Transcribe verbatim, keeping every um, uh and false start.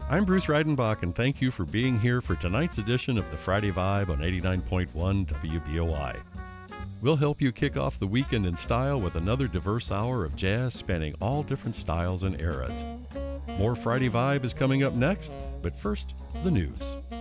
I'm Bruce Reidenbach, and thank you for being here for tonight's edition of the Friday Vibe on eighty-nine point one W B O I. We'll help you kick off the weekend in style with another diverse hour of jazz spanning all different styles and eras. More Friday Vibe is coming up next, but first, the news.